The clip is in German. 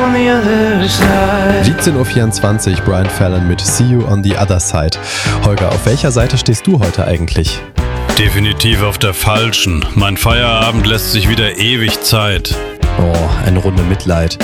on the other side. 17.24 Uhr, Brian Fallon mit See You on the Other Side. Holger, auf welcher Seite stehst du heute eigentlich? Definitiv auf der falschen. Mein Feierabend lässt sich wieder ewig Zeit. Oh, eine Runde Mitleid.